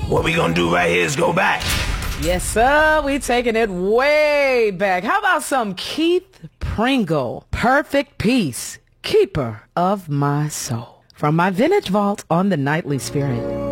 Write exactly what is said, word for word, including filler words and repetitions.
what we gonna do right here is go back. Yes, sir. We taking it way back. How about some Keith Pringle? Perfect Peace, Keeper of My Soul. From my vintage vault on the Nightly Spirit.